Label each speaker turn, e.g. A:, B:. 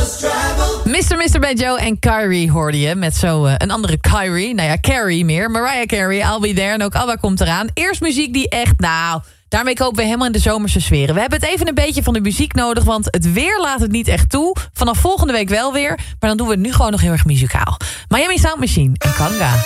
A: Mr. bij Joe en Kyrie hoorde je. Met zo een andere Kyrie. Nou ja, Carrie meer. Mariah Carey, I'll Be There. En ook ABBA komt eraan. Eerst muziek die echt, daarmee kopen we helemaal in de zomerse sferen. We hebben het even een beetje van de muziek nodig, want het weer laat het niet echt toe. Vanaf volgende week wel weer. Maar dan doen we het nu gewoon nog heel erg muzikaal. Miami Sound Machine en Kanga.